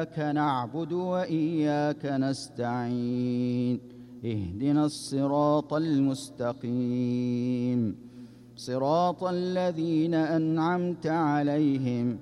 إياك نعبد وإياك نستعين اهدنا الصراط المستقيم صراط الذين أنعمت عليهم